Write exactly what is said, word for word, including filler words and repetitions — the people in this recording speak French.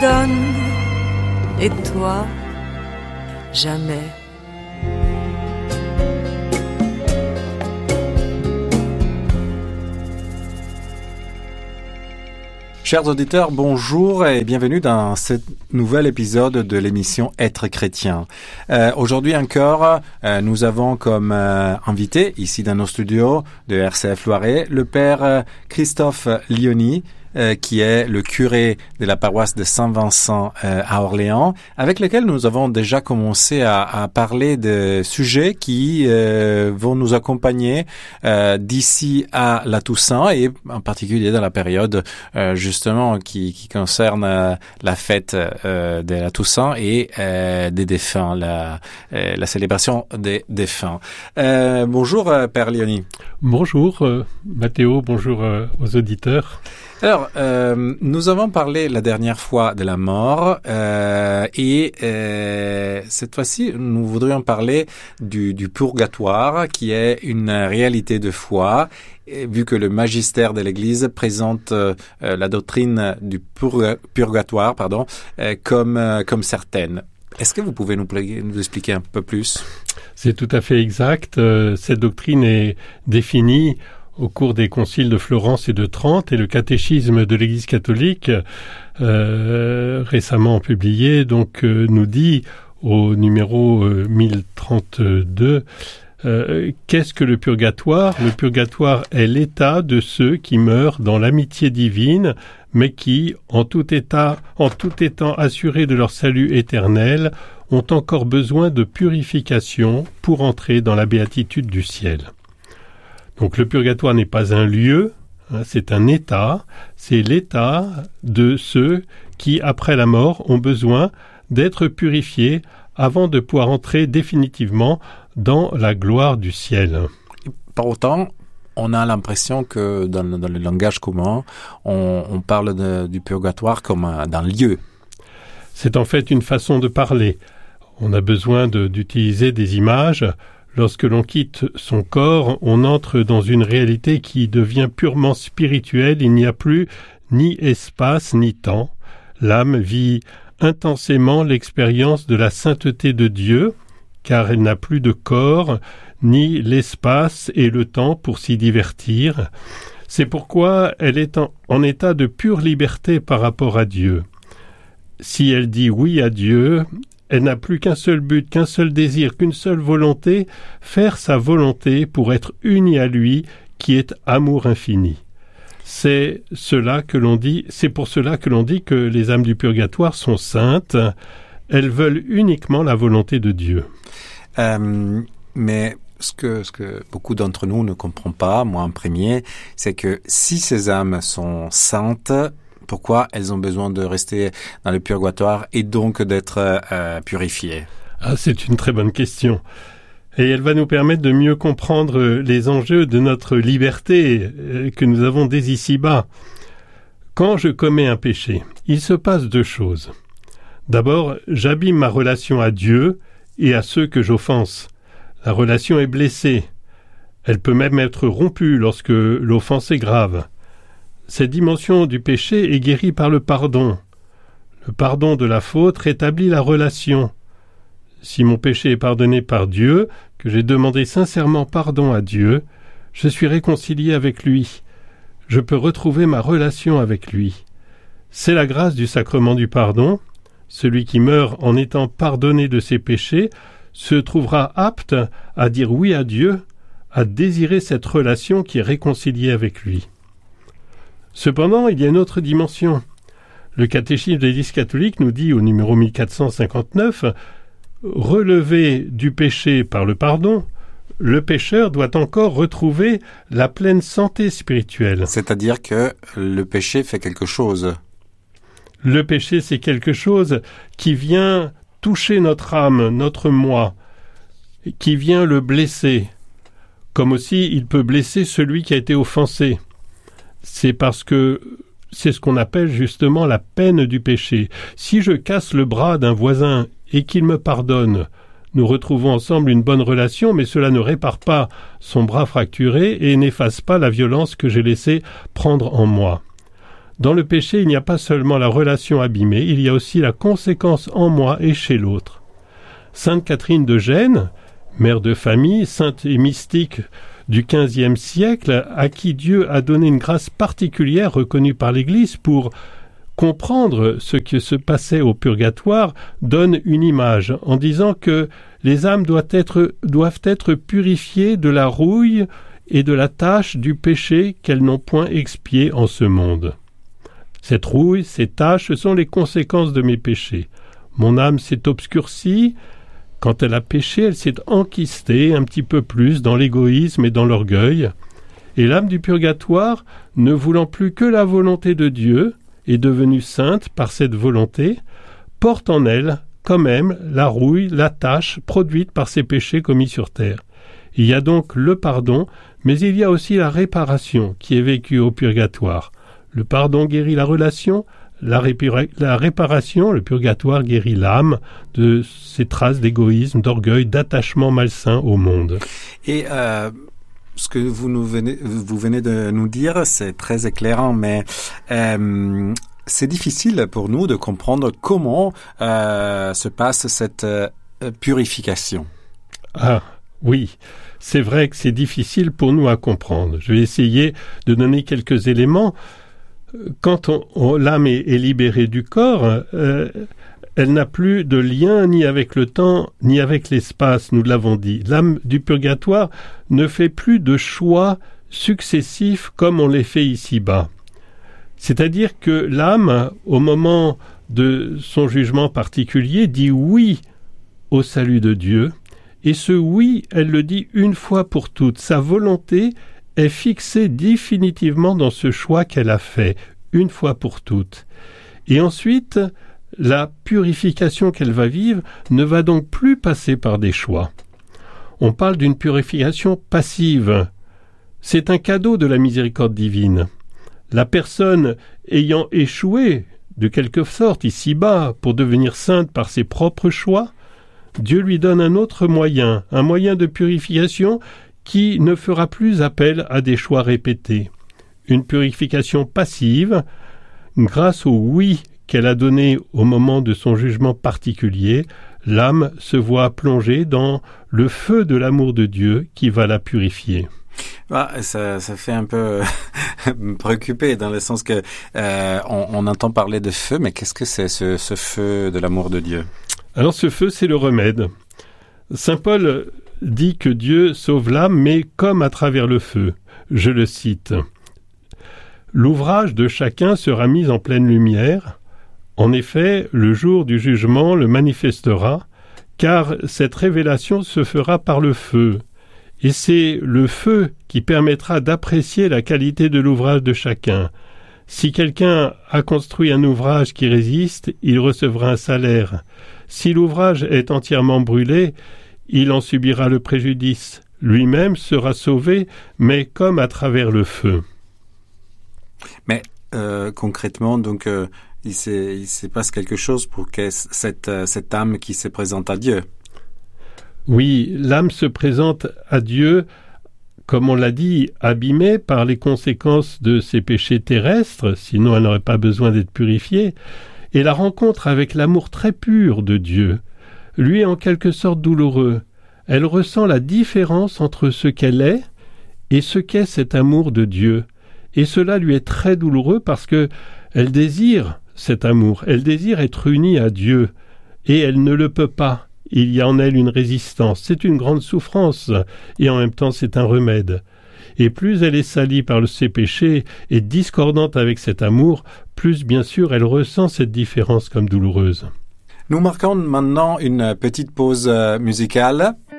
donne, et toi, jamais. Chers auditeurs, bonjour et bienvenue dans ce nouvel épisode de l'émission Être chrétien. Euh, aujourd'hui encore, euh, nous avons comme euh, invité ici dans nos studios de R C F Loiret le père euh, Christophe Liony, Euh, qui est le curé de la paroisse de Saint-Vincent euh, à Orléans, avec lequel nous avons déjà commencé à, à parler de sujets qui euh, vont nous accompagner euh, d'ici à la Toussaint et en particulier dans la période euh, justement qui, qui concerne euh, la fête euh, de la Toussaint et euh, des défunts, la, euh, la célébration des défunts. Euh, bonjour euh, Père Liony. Bonjour euh, Mathéo, bonjour euh, aux auditeurs. Alors, euh, nous avons parlé la dernière fois de la mort euh, et euh, cette fois-ci, nous voudrions parler du, du purgatoire qui est une réalité de foi, et vu que le magistère de l'Église présente euh, la doctrine du purga- purgatoire pardon, euh, comme, euh, comme certaine. Est-ce que vous pouvez nous, nous expliquer un peu plus ? C'est tout à fait exact. Euh, cette doctrine est définie au cours des conciles de Florence et de Trente, et le catéchisme de l'Église catholique, euh, récemment publié, donc euh, nous dit au numéro euh, mille trente-deux, euh, qu'est-ce que le purgatoire ? Le purgatoire est l'état de ceux qui meurent dans l'amitié divine, mais qui, en tout état, en tout étant assurés de leur salut éternel, ont encore besoin de purification pour entrer dans la béatitude du ciel. Donc le purgatoire n'est pas un lieu, hein, c'est un état, c'est l'état de ceux qui, après la mort, ont besoin d'être purifiés avant de pouvoir entrer définitivement dans la gloire du ciel. Pour autant, on a l'impression que dans, dans le langage commun, on, on parle de, du purgatoire comme un, d'un lieu. C'est en fait une façon de parler. On a besoin de, d'utiliser des images. Lorsque l'on quitte son corps, on entre dans une réalité qui devient purement spirituelle. Il n'y a plus ni espace ni temps. L'âme vit intensément l'expérience de la sainteté de Dieu, car elle n'a plus de corps, ni l'espace et le temps pour s'y divertir. C'est pourquoi elle est en, en état de pure liberté par rapport à Dieu. Si elle dit oui à Dieu, elle n'a plus qu'un seul but, qu'un seul désir, qu'une seule volonté, faire sa volonté pour être unie à lui, qui est amour infini. C'est cela que l'on dit, c'est pour cela que l'on dit que les âmes du purgatoire sont saintes. Elles veulent uniquement la volonté de Dieu. Euh, mais ce que, ce que beaucoup d'entre nous ne comprennent pas, moi en premier, c'est que si ces âmes sont saintes, pourquoi elles ont besoin de rester dans le purgatoire et donc d'être euh, purifiées ? Ah, c'est une très bonne question. Et elle va nous permettre de mieux comprendre les enjeux de notre liberté euh, que nous avons dès ici-bas. Quand je commets un péché, il se passe deux choses. D'abord, j'abîme ma relation à Dieu et à ceux que j'offense. La relation est blessée. Elle peut même être rompue lorsque l'offense est grave. Cette dimension du péché est guérie par le pardon. Le pardon de la faute rétablit la relation. Si mon péché est pardonné par Dieu, que j'ai demandé sincèrement pardon à Dieu, je suis réconcilié avec lui. Je peux retrouver ma relation avec lui. C'est la grâce du sacrement du pardon. Celui qui meurt en étant pardonné de ses péchés se trouvera apte à dire oui à Dieu, à désirer cette relation qui est réconciliée avec lui. Cependant, il y a une autre dimension. Le catéchisme de l'Église catholique nous dit au numéro mille quatre cent cinquante-neuf « Relevé du péché par le pardon, le pécheur doit encore retrouver la pleine santé spirituelle. » C'est-à-dire que le péché fait quelque chose. Le péché, c'est quelque chose qui vient toucher notre âme, notre moi, qui vient le blesser, comme aussi il peut blesser celui qui a été offensé. C'est parce que c'est ce qu'on appelle justement la peine du péché. Si je casse le bras d'un voisin et qu'il me pardonne, nous retrouvons ensemble une bonne relation, mais cela ne répare pas son bras fracturé et n'efface pas la violence que j'ai laissé prendre en moi. Dans le péché, il n'y a pas seulement la relation abîmée, il y a aussi la conséquence en moi et chez l'autre. Sainte Catherine de Gênes, mère de famille, sainte et mystique du quinzième siècle, à qui Dieu a donné une grâce particulière reconnue par l'Église pour comprendre ce qui se passait au purgatoire, donne une image en disant que les âmes doivent être, doivent être purifiées de la rouille et de la tache du péché qu'elles n'ont point expié en ce monde. Cette rouille, ces taches, ce sont les conséquences de mes péchés. Mon âme s'est obscurcie. Quand elle a péché, elle s'est enquistée un petit peu plus dans l'égoïsme et dans l'orgueil. Et l'âme du purgatoire, ne voulant plus que la volonté de Dieu, est devenue sainte par cette volonté, porte en elle, quand même, la rouille, la tache produite par ses péchés commis sur terre. Il y a donc le pardon, mais il y a aussi la réparation qui est vécue au purgatoire. Le pardon guérit la relation, la, répara- la réparation, le purgatoire guérit l'âme de ses traces d'égoïsme, d'orgueil, d'attachement malsain au monde. Et euh, ce que vous nous venez, vous venez de nous dire, c'est très éclairant, mais euh, c'est difficile pour nous de comprendre comment euh, se passe cette euh, purification. Ah, oui. C'est vrai que c'est difficile pour nous à comprendre. Je vais essayer de donner quelques éléments. Quand on, on, l'âme est, est libérée du corps, euh, elle n'a plus de lien ni avec le temps, ni avec l'espace, nous l'avons dit. L'âme du purgatoire ne fait plus de choix successifs comme on les fait ici-bas. C'est-à-dire que l'âme, au moment de son jugement particulier, dit oui au salut de Dieu, et ce oui, elle le dit une fois pour toutes. Sa volonté est fixée définitivement dans ce choix qu'elle a fait, une fois pour toutes. Et ensuite, la purification qu'elle va vivre ne va donc plus passer par des choix. On parle d'une purification passive. C'est un cadeau de la miséricorde divine. La personne ayant échoué, de quelque sorte, ici-bas, pour devenir sainte par ses propres choix, Dieu lui donne un autre moyen, un moyen de purification qui ne fera plus appel à des choix répétés. Une purification passive, grâce au oui qu'elle a donné au moment de son jugement particulier, l'âme se voit plongée dans le feu de l'amour de Dieu qui va la purifier. Ah, ça, ça fait un peu me préoccuper dans le sens que euh, on, on entend parler de feu, mais qu'est-ce que c'est ce, ce feu de l'amour de Dieu ? Alors ce feu, c'est le remède. Saint Paul dit que Dieu sauve l'âme, mais comme à travers le feu. Je le cite. « L'ouvrage de chacun sera mis en pleine lumière. En effet, le jour du jugement le manifestera, car cette révélation se fera par le feu. Et c'est le feu qui permettra d'apprécier la qualité de l'ouvrage de chacun. Si quelqu'un a construit un ouvrage qui résiste, il recevra un salaire. Si l'ouvrage est entièrement brûlé, il en subira le préjudice. Lui-même sera sauvé, mais comme à travers le feu. » Mais euh, concrètement, donc, euh, il, se, il se passe quelque chose pour que cette, cette âme qui se présente à Dieu. Oui, l'âme se présente à Dieu, comme on l'a dit, abîmée par les conséquences de ses péchés terrestres, sinon elle n'aurait pas besoin d'être purifiée, et la rencontre avec l'amour très pur de Dieu lui est en quelque sorte douloureux. Elle ressent la différence entre ce qu'elle est et ce qu'est cet amour de Dieu. Et cela lui est très douloureux parce que elle désire cet amour, elle désire être unie à Dieu, et elle ne le peut pas. Il y a en elle une résistance, c'est une grande souffrance, et en même temps c'est un remède. Et plus elle est salie par ses péchés et discordante avec cet amour, plus bien sûr elle ressent cette différence comme douloureuse. Nous marquons maintenant une petite pause musicale